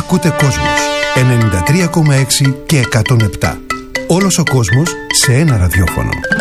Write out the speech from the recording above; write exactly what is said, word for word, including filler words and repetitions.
Ακούτε Κόσμος ενενήντα τρία κόμμα έξι και εκατόν επτά. Όλος ο κόσμος σε ένα ραδιόφωνο.